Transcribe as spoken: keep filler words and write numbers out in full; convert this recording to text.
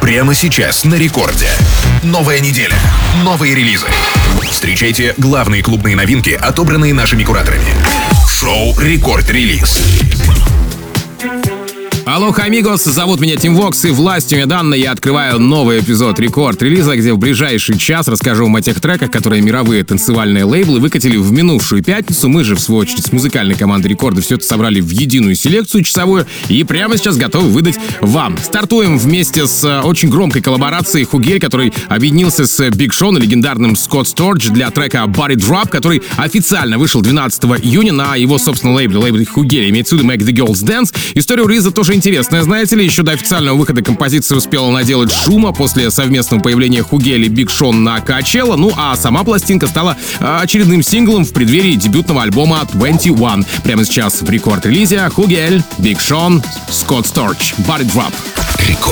Прямо сейчас на рекорде. Новая неделя. Новые релизы. Встречайте главные клубные новинки, отобранные нашими кураторами. Шоу «Рекорд Релиз». Алоха, амигос, зовут меня Тим Вокс, и властью мне данно я открываю новый эпизод рекорд-релиза, где в ближайший час расскажу вам о тех треках, которые мировые танцевальные лейблы выкатили в минувшую пятницу. Мы же, в свою очередь, с музыкальной командой Рекорда все это собрали в единую селекцию часовую и прямо сейчас готовы выдать вам. Стартуем вместе с очень громкой коллаборацией Хугель, который объединился с Big Sean и легендарным Scott Storch для трека Body Drop, который официально вышел двенадцатого июня на его собственном лейбле, лейбле Хугель, имеется в виду Make the Girls Dance. История релиза тоже интересная, знаете ли, еще до официального выхода композиция успела наделать шума после совместного появления Хугель и Big Sean на Coachella, ну а сама пластинка стала очередным синглом в преддверии дебютного альбома двадцать один. Прямо сейчас в рекорд-релизе Хугель, Big Sean, Scott Storch, Body Drop.